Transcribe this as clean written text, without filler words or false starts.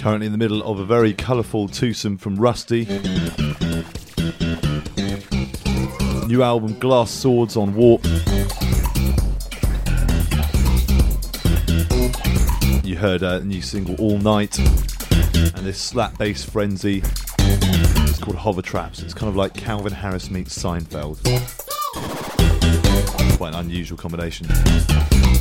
Currently in the middle of a very colourful twosome from Rusty. New album Glass Swords on Warp. You heard a new single All Night, and this slap bass frenzy. It's called Hover Traps. It's kind of like Calvin Harris meets Seinfeld. Quite an unusual combination.